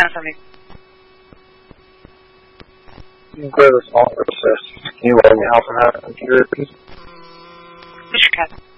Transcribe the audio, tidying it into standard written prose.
on for me. You go to the small process. Can you let me help her out? I'm curious. Who's your cat?